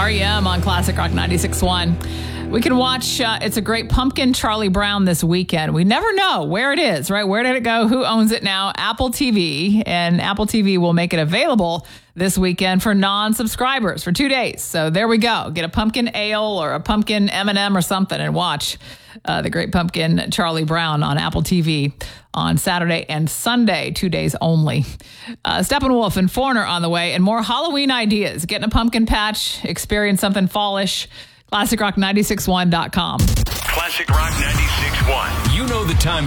REM on Classic Rock 96.1. We can watch It's a Great Pumpkin, Charlie Brown this weekend. We never know where it is, right? Where did it go? Who owns it now? Apple TV. And Apple TV will make it available this weekend for non-subscribers for 2 days. So there we go. Get a pumpkin ale or a pumpkin M&M or something and watch The Great Pumpkin, Charlie Brown on Apple TV on Saturday and Sunday, 2 days only. Steppenwolf and Foreigner on the way, and more Halloween ideas. Get in a pumpkin patch, experience something fallish. ClassicRock961.com. Classic Rock 96.1. You know the time